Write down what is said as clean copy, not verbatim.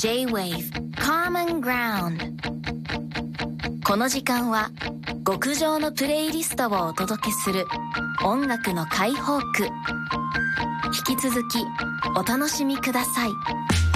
J-Wave Common Ground。 この時間は極上のプレイリストをお届けする音楽の解放区。引き続きお楽しみください。